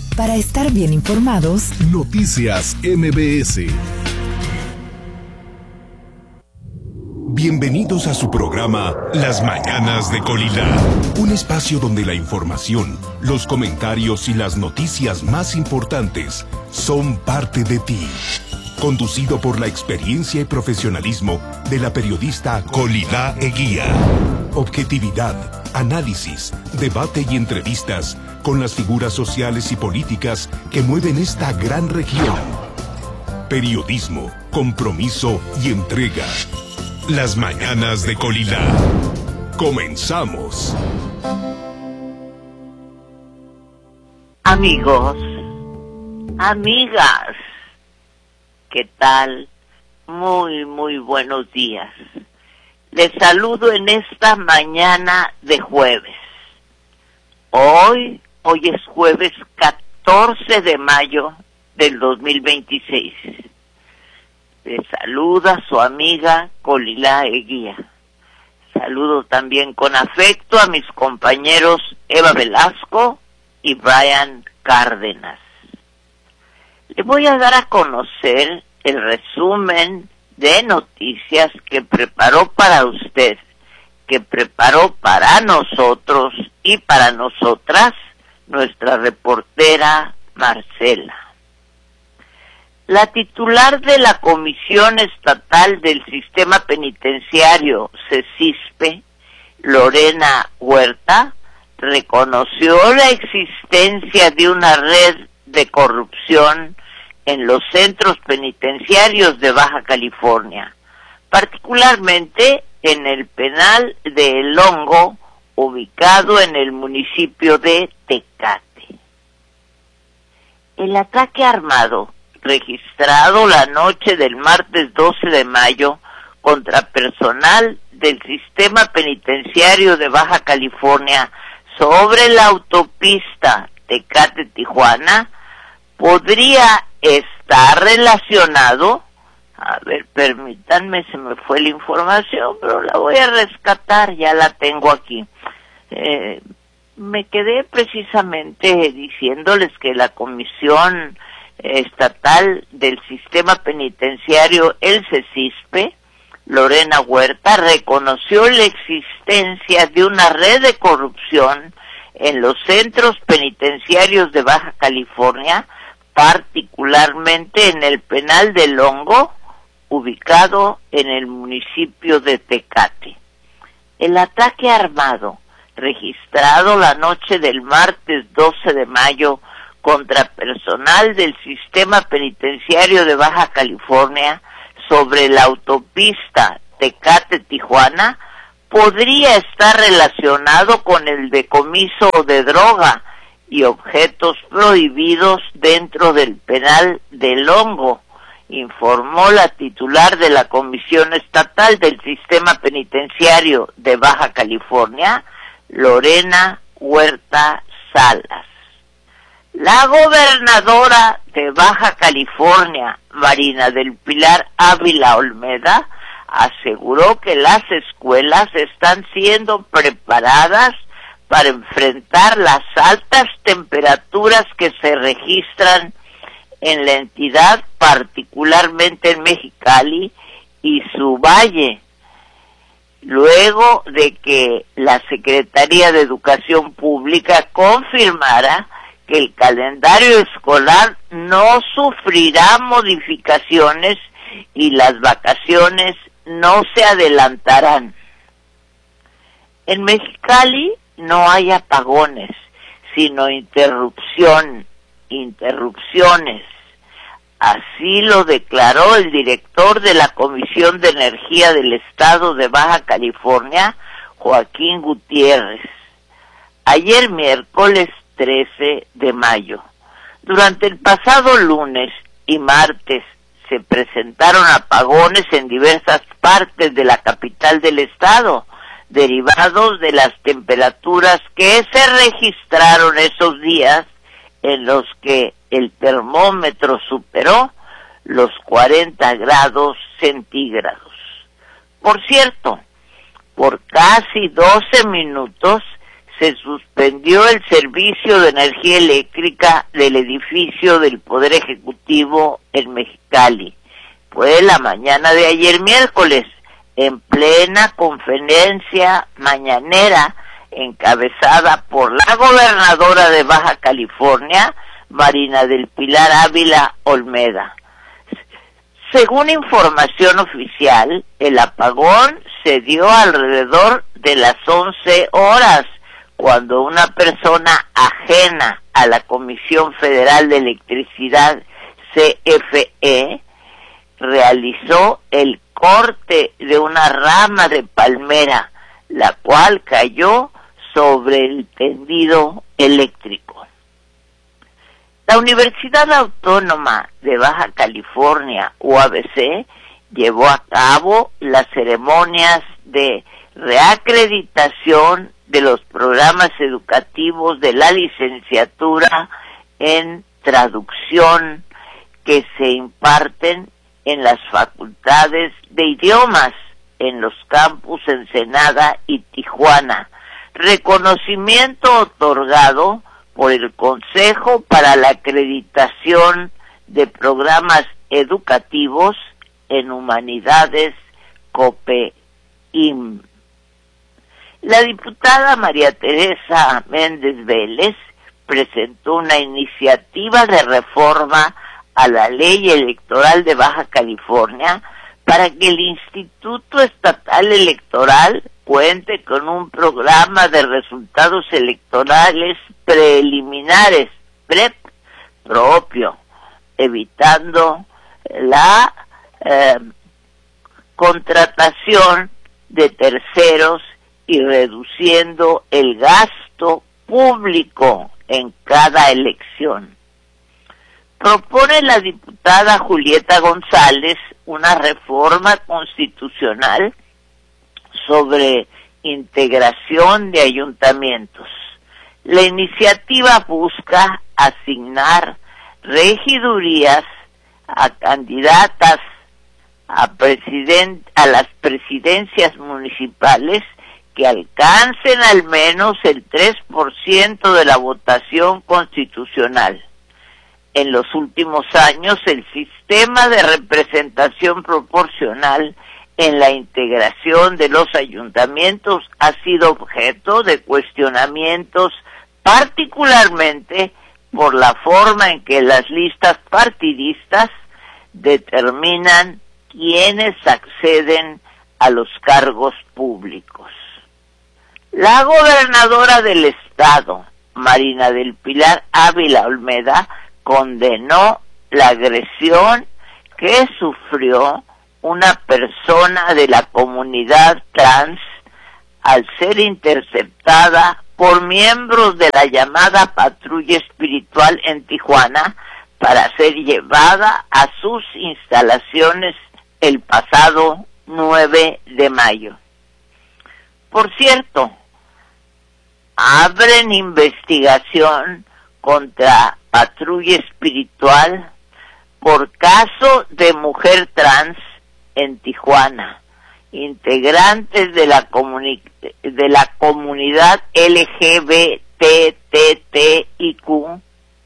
Para estar bien informados, Noticias MBS. Bienvenidos a su programa Las Mañanas de Colila, un espacio donde la información, los comentarios y las noticias más importantes son parte de ti. Conducido por la experiencia y profesionalismo de la periodista Colila Eguía. Objetividad, análisis, debate y entrevistas con las figuras sociales y políticas que mueven esta gran región. Periodismo, compromiso y entrega. Las Mañanas de Colila. Comenzamos. Amigos, amigas, ¿qué tal? Muy buenos días. Les saludo en esta mañana de jueves. Hoy es jueves 14 de mayo del 2026. Les saluda su amiga Colila Eguía. Saludo también con afecto a mis compañeros Eva Velasco y Brian Cárdenas. Le voy a dar a conocer el resumen de noticias que preparó para usted, que preparó para nosotros y para nosotras nuestra reportera Marcela. La titular de la Comisión Estatal del Sistema Penitenciario, CESISPE, Lorena Huerta, reconoció la existencia de una red de corrupción en los centros penitenciarios de Baja California, particularmente en el penal de El Hongo, ubicado en el municipio de Tecate. El ataque armado registrado la noche del martes 12 de mayo contra personal del sistema penitenciario de Baja California sobre la autopista Tecate-Tijuana podría estar relacionado, a ver, permítanme, se me fue la información, pero la voy a rescatar, ya la tengo aquí. Me quedé precisamente diciéndoles que la Comisión Estatal del Sistema Penitenciario, el CESISPE, Lorena Huerta, reconoció la existencia de una red de corrupción en los centros penitenciarios de Baja California, particularmente en el penal del Hongo, ubicado en el municipio de Tecate. El ataque armado, registrado la noche del martes 12 de mayo contra personal del sistema penitenciario de Baja California sobre la autopista Tecate-Tijuana, podría estar relacionado con el decomiso de droga y objetos prohibidos dentro del penal del Hongo, informó la titular de la Comisión Estatal del Sistema Penitenciario de Baja California, Lorena Huerta Salas. La gobernadora de Baja California, Marina del Pilar Ávila Olmeda, aseguró que las escuelas están siendo preparadas para enfrentar las altas temperaturas que se registran en la entidad, particularmente en Mexicali y su valle, luego de que la Secretaría de Educación Pública confirmara que el calendario escolar no sufrirá modificaciones y las vacaciones no se adelantarán. En Mexicali no hay apagones, sino interrupciones. Así lo declaró el director de la Comisión de Energía del Estado de Baja California, Joaquín Gutiérrez, ayer miércoles 13 de mayo. Durante el pasado lunes y martes se presentaron apagones en diversas partes de la capital del estado, derivados de las temperaturas que se registraron esos días en los que el termómetro superó los 40 grados centígrados. Por cierto, por casi 12 minutos se suspendió el servicio de energía eléctrica del edificio del Poder Ejecutivo en Mexicali. Fue la mañana de ayer miércoles, en plena conferencia mañanera encabezada por la gobernadora de Baja California, Marina del Pilar Ávila Olmeda. Según información oficial, el apagón se dio alrededor de las 11 horas, cuando una persona ajena a la Comisión Federal de Electricidad, CFE, realizó el corte de una rama de palmera, la cual cayó sobre el tendido eléctrico. La Universidad Autónoma de Baja California, UABC, llevó a cabo las ceremonias de reacreditación de los programas educativos de la licenciatura en traducción que se imparten en las facultades de idiomas en los campus Ensenada y Tijuana, reconocimiento otorgado por el Consejo para la Acreditación de Programas Educativos en Humanidades, COPEIM. La diputada María Teresa Méndez Vélez presentó una iniciativa de reforma a la Ley Electoral de Baja California para que el Instituto Estatal Electoral cuente con un programa de resultados electorales preliminares, PREP, propio, evitando la contratación de terceros y reduciendo el gasto público en cada elección. Propone la diputada Julieta González una reforma constitucional sobre integración de ayuntamientos. La iniciativa busca asignar regidurías a candidatas a las presidencias municipales que alcancen al menos el 3% de la votación constitucional. En los últimos años, el sistema de representación proporcional en la integración de los ayuntamientos ha sido objeto de cuestionamientos, particularmente por la forma en que las listas partidistas determinan quiénes acceden a los cargos públicos. La gobernadora del estado, Marina del Pilar Ávila Olmeda, condenó la agresión que sufrió una persona de la comunidad trans al ser interceptada por miembros de la llamada Patrulla Espiritual en Tijuana para ser llevada a sus instalaciones el pasado 9 de mayo. Por cierto, abren investigación contra Patrulla Espiritual por caso de mujer trans en Tijuana. Integrantes de la comunidad LGBTTIQ+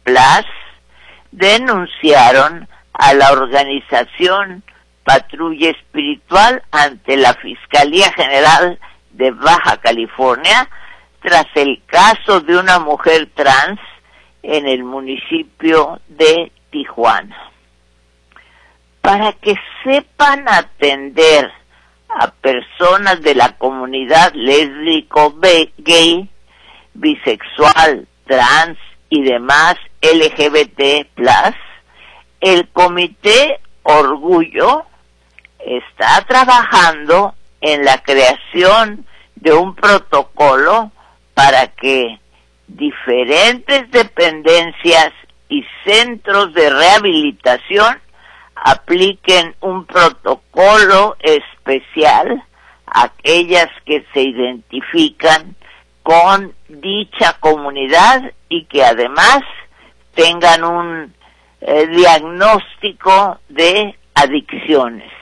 denunciaron a la organización Patrulla Espiritual ante la Fiscalía General de Baja California tras el caso de una mujer trans en el municipio de Tijuana. Para que sepan atender a personas de la comunidad lésbico, gay, bisexual, trans y demás LGBT+, el Comité Orgullo está trabajando en la creación de un protocolo para que diferentes dependencias y centros de rehabilitación apliquen un protocolo especial a aquellas que se identifican con dicha comunidad y que además tengan un diagnóstico de adicciones.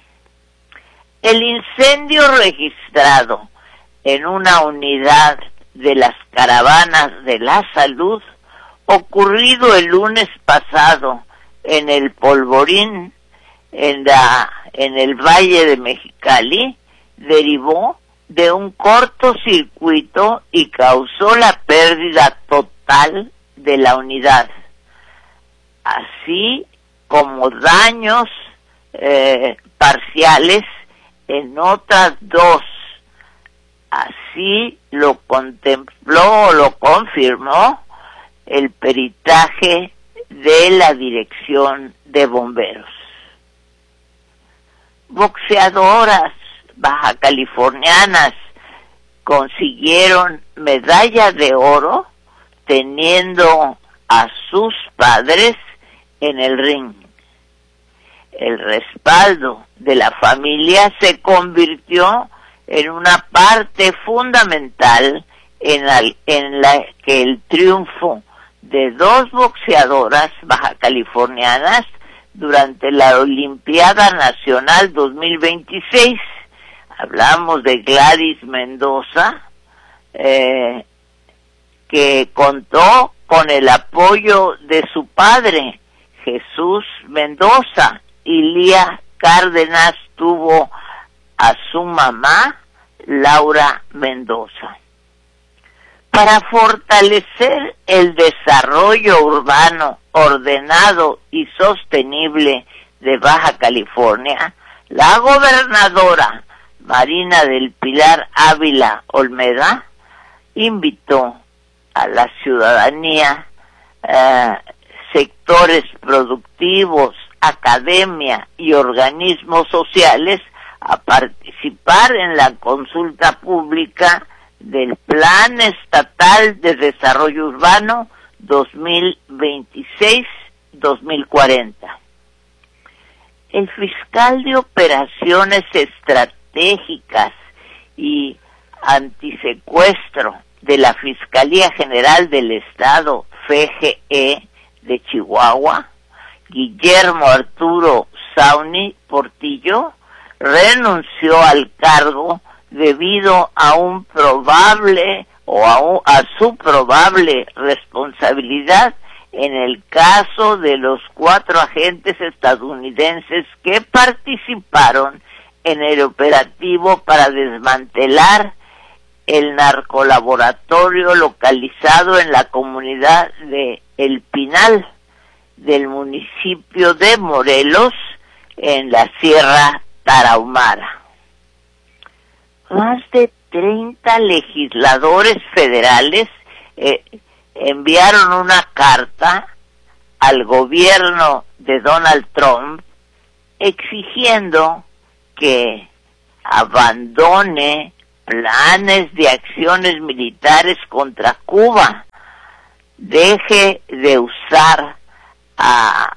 El incendio registrado en una unidad de las caravanas de la salud ocurrido el lunes pasado en el Polvorín, en el Valle de Mexicali, derivó de un cortocircuito y causó la pérdida total de la unidad, así como daños parciales en otras dos. Así lo contempló o lo confirmó el peritaje de la Dirección de Bomberos. Boxeadoras bajacalifornianas consiguieron medalla de oro teniendo a sus padres en el ring. El respaldo de la familia se convirtió en una parte fundamental en la que el triunfo de dos boxeadoras bajacalifornianas durante la Olimpiada Nacional 2026. Hablamos de Gladys Mendoza, que contó con el apoyo de su padre, Jesús Mendoza, y Lía Cárdenas tuvo a su mamá, Laura Mendoza. Para fortalecer el desarrollo urbano ordenado y sostenible de Baja California, la gobernadora Marina del Pilar Ávila Olmeda invitó a la ciudadanía, sectores productivos, academia y organismos sociales a participar en la consulta pública del Plan Estatal de Desarrollo Urbano 2026-2040. El fiscal de Operaciones Estratégicas y Antisecuestro de la Fiscalía General del Estado, FGE, de Chihuahua, Guillermo Arturo Sauni Portillo, renunció al cargo debido a un probable a su probable responsabilidad en el caso de los 4 agentes estadounidenses que participaron en el operativo para desmantelar el narcolaboratorio localizado en la comunidad de El Pinal del municipio de Morelos, en la Sierra Tarahumara. Más de 30 legisladores federales enviaron una carta al gobierno de Donald Trump exigiendo que abandone planes de acciones militares contra Cuba, deje de usar a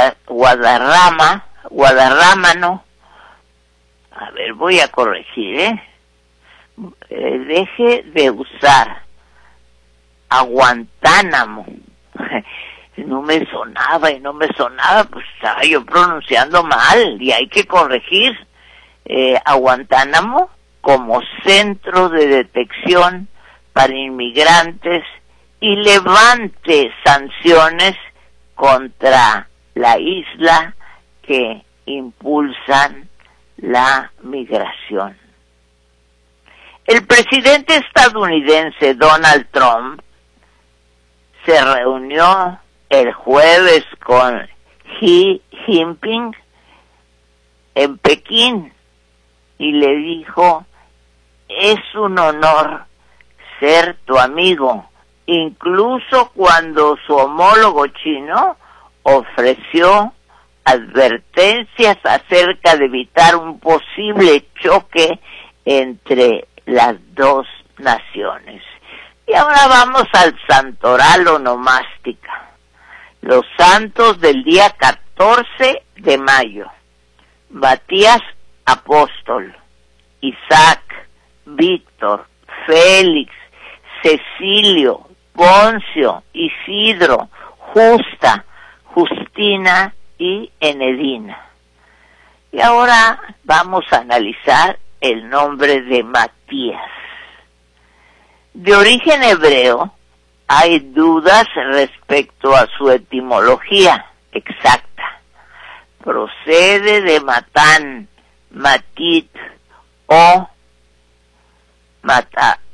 deje de usar a Guantánamo. No me sonaba, pues estaba yo pronunciando mal y hay que corregir. A Guantánamo como centro de detección para inmigrantes y levante sanciones contra la isla que impulsan la migración. El presidente estadounidense Donald Trump se reunió el jueves con Xi Jinping en Pekín y le dijo: es un honor ser tu amigo, incluso cuando su homólogo chino ofreció advertencias acerca de evitar un posible choque entre las dos naciones. Y ahora vamos al santoral onomástica. Los santos del día 14 de mayo: Matías Apóstol, Isaac, Víctor, Félix, Cecilio, Poncio, Isidro, Justa, Justina y Enedina. Y ahora vamos a analizar el nombre de Matías. De origen hebreo, hay dudas respecto a su etimología exacta. Procede de matán, matit o matat.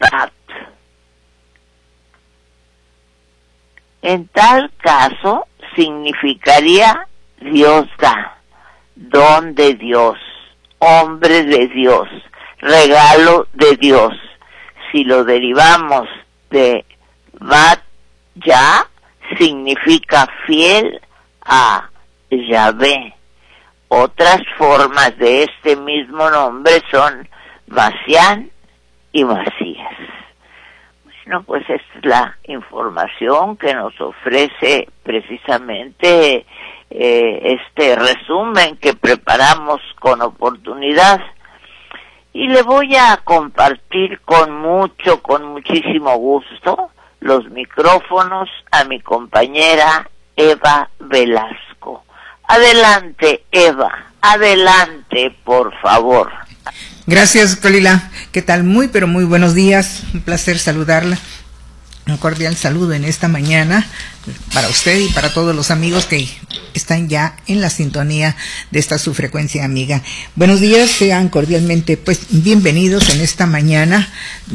En tal caso, significaría Dios da, don de Dios, hombre de Dios, regalo de Dios. Si lo derivamos de Bat Ya, significa fiel a Yahvé. Otras formas de este mismo nombre son Masián y Masías. Bueno, pues esta es la información que nos ofrece precisamente este resumen que preparamos con oportunidad. Y le voy a compartir con muchísimo gusto los micrófonos a mi compañera Eva Velasco. Adelante, Eva, adelante, por favor. Gracias, Colila. ¿Qué tal? Muy, pero muy buenos días. Un placer saludarla. Un cordial saludo en esta mañana para usted y para todos los amigos que están ya en la sintonía de esta su frecuencia amiga. Buenos días, sean cordialmente pues bienvenidos en esta mañana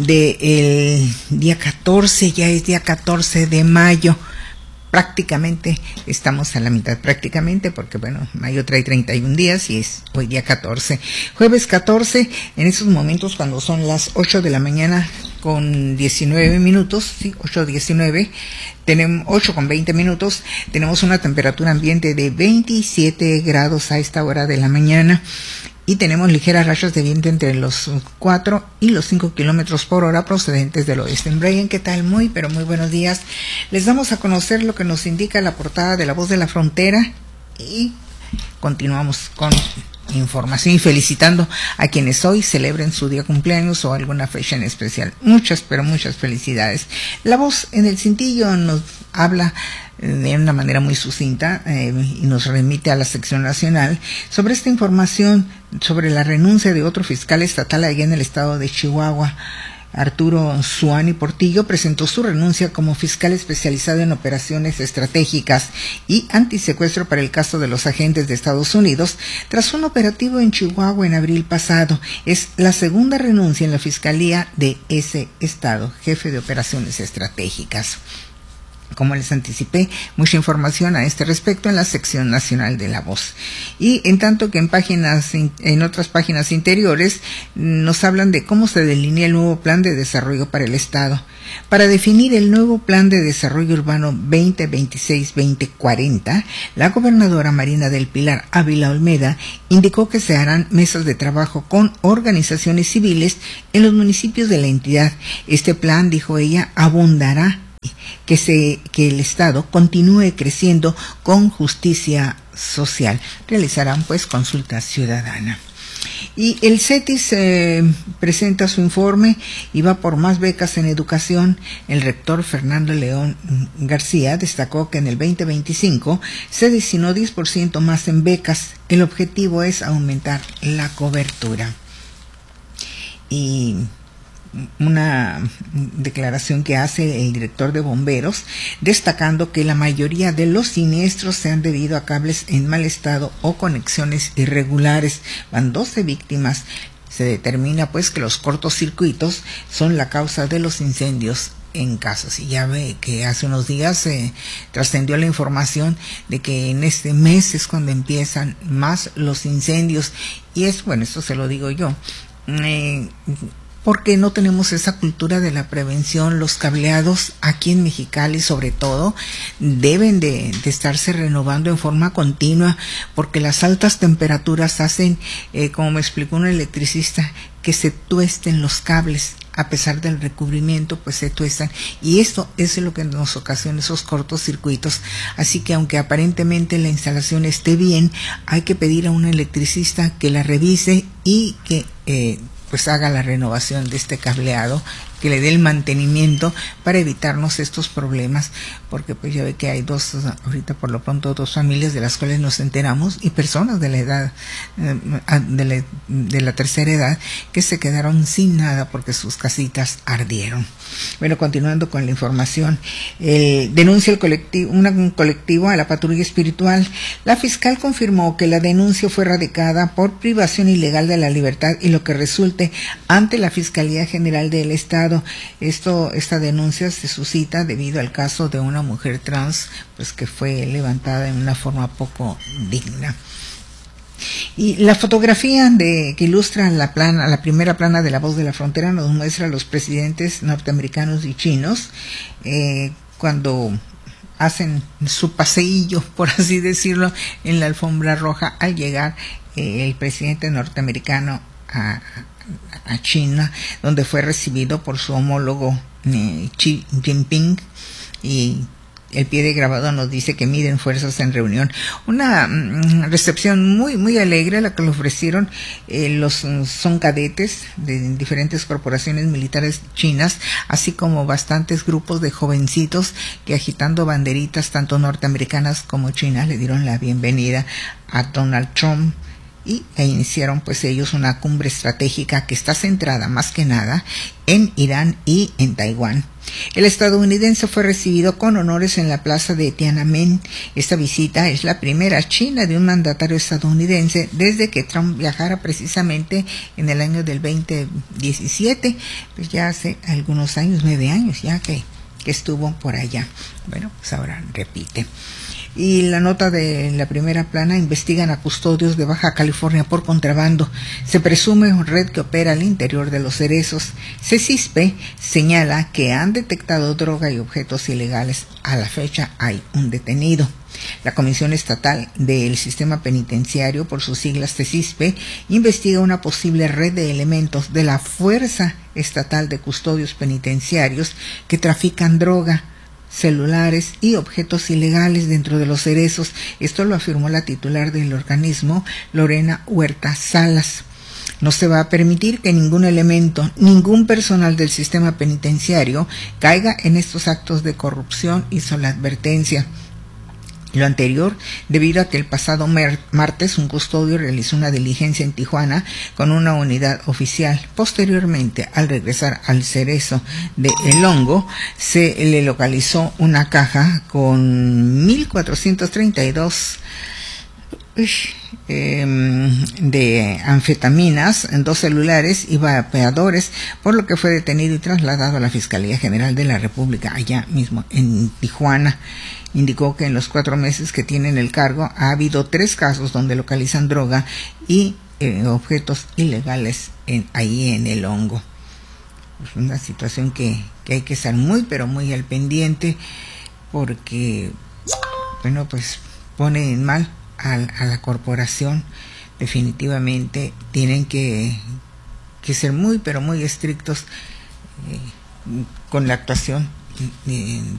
del día 14, ya es día 14 de mayo. Prácticamente estamos a la mitad, prácticamente, porque bueno, mayo trae 31 días y es hoy día 14. Jueves 14, en esos momentos cuando son las 8 de la mañana con 19 minutos, sí, 8:19, tenemos 8 con 20 minutos, tenemos una temperatura ambiente de 27 grados a esta hora de la mañana. Y tenemos ligeras rachas de viento entre los 4 y los 5 kilómetros por hora procedentes del oeste. Brian, ¿qué tal? Muy, pero muy buenos días. Les damos a conocer lo que nos indica la portada de La Voz de la Frontera y continuamos con información y felicitando a quienes hoy celebren su día cumpleaños o alguna fecha en especial. Muchas, pero muchas felicidades. La Voz en el Cintillo nos habla de una manera muy sucinta y nos remite a la sección nacional sobre esta información sobre la renuncia de otro fiscal estatal allá en el estado de Chihuahua. Arturo Suani Portillo presentó su renuncia como fiscal especializado en operaciones estratégicas y antisecuestro para el caso de los agentes de Estados Unidos tras un operativo en Chihuahua en abril pasado. Es la segunda renuncia en la fiscalía de ese estado, jefe de operaciones estratégicas. Como les anticipé, mucha información a este respecto en la sección nacional de La Voz. Y en tanto que en otras páginas interiores nos hablan de cómo se delinea el nuevo plan de desarrollo para el Estado. Para definir el nuevo plan de desarrollo urbano 2026-2040, la gobernadora Marina del Pilar Ávila Olmeda indicó que se harán mesas de trabajo con organizaciones civiles en los municipios de la entidad. Este plan, dijo ella, abundará que el Estado continúe creciendo con justicia social. Realizarán pues consulta ciudadana. Y el CETIS presenta su informe y va por más becas en educación. El rector Fernando León García destacó que en el 2025 se destinó 10% más en becas. El objetivo es aumentar la cobertura. Y una declaración que hace el director de bomberos, destacando que la mayoría de los siniestros se han debido a cables en mal estado o conexiones irregulares. Van 12 víctimas. Se determina pues que los cortocircuitos son la causa de los incendios en casas. Y ya ve que hace unos días trascendió la información de que en este mes es cuando empiezan más los incendios. Y es, bueno, esto se lo digo yo, porque no tenemos esa cultura de la prevención. Los cableados aquí en Mexicali sobre todo deben de estarse renovando en forma continua, porque las altas temperaturas hacen, como me explicó un electricista, que se tuesten los cables. A pesar del recubrimiento, pues se tuestan, y esto es lo que nos ocasiona esos cortocircuitos. Así que aunque aparentemente la instalación esté bien, hay que pedir a un electricista que la revise y que pues haga la renovación de este cableado que le dé el mantenimiento para evitarnos estos problemas, porque pues ya ve que hay ahorita por lo pronto 2 familias de las cuales nos enteramos, y personas de la edad, de la tercera edad, que se quedaron sin nada porque sus casitas ardieron. Bueno, continuando con la información, denuncia un colectivo a la patrulla espiritual. La fiscal confirmó que la denuncia fue radicada por privación ilegal de la libertad y lo que resulte ante la Fiscalía General del Estado. Esta denuncia se suscita debido al caso de una mujer trans, pues que fue levantada en una forma poco digna. Y la fotografía que ilustra la primera plana de La Voz de la Frontera nos muestra a los presidentes norteamericanos y chinos cuando hacen su paseillo, por así decirlo, en la alfombra roja al llegar el presidente norteamericano a China, donde fue recibido por su homólogo Xi Jinping, y el pie de grabado nos dice que miden fuerzas en reunión. Una recepción muy muy alegre la que le ofrecieron son cadetes de diferentes corporaciones militares chinas, así como bastantes grupos de jovencitos que agitando banderitas tanto norteamericanas como chinas le dieron la bienvenida a Donald Trump. E iniciaron pues ellos una cumbre estratégica que está centrada más que nada en Irán y en Taiwán. El estadounidense fue recibido con honores en la plaza de Tiananmen. Esta visita es la primera china de un mandatario estadounidense desde que Trump viajara precisamente en el año del 2017, pues ya hace algunos años, 9 años ya que estuvo por allá. Bueno, pues ahora repite. Y la nota de la primera plana: investigan a custodios de Baja California por contrabando. Se presume una red que opera al interior de los cerezos. CECISPE señala que han detectado droga y objetos ilegales. A la fecha hay un detenido. La Comisión Estatal del Sistema Penitenciario, por sus siglas CECISPE, investiga una posible red de elementos de la Fuerza Estatal de Custodios Penitenciarios que trafican droga, celulares y objetos ilegales dentro de los cerezos. Esto lo afirmó la titular del organismo, Lorena Huerta Salas. No se va a permitir que ningún elemento, ningún personal del sistema penitenciario caiga en estos actos de corrupción, hizo la advertencia. Lo anterior, debido a que el pasado martes un custodio realizó una diligencia en Tijuana con una unidad oficial. Posteriormente, al regresar al cerezo de El Hongo, se le localizó una caja con 1.432 de anfetaminas, 2 celulares y vapeadores, por lo que fue detenido y trasladado a la Fiscalía General de la República, allá mismo en Tijuana. Indicó que en los 4 meses que tienen el cargo ha habido 3 casos donde localizan droga y objetos ilegales ahí en El Hongo. Es una situación que hay que estar muy pero muy al pendiente, porque bueno, pues pone en mal a la corporación. Definitivamente tienen que ser muy pero muy estrictos con la actuación